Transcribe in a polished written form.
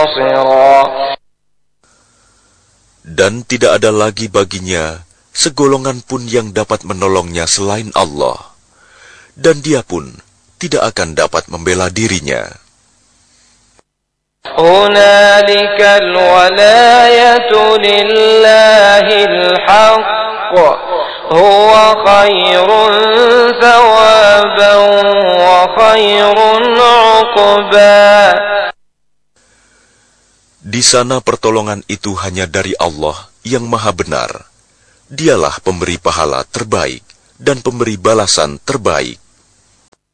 منتصرا. Dan tidak ada lagi baginya segolongan pun yang dapat menolongnya selain Allah, dan dia pun tidak akan dapat membela dirinya. هنالك الولاية لله الحق هو خير ثوابا وخير عقبا. Di sana pertolongan itu hanya dari Allah yang Maha Benar. Dialah pemberi pahala terbaik dan pemberi balasan terbaik.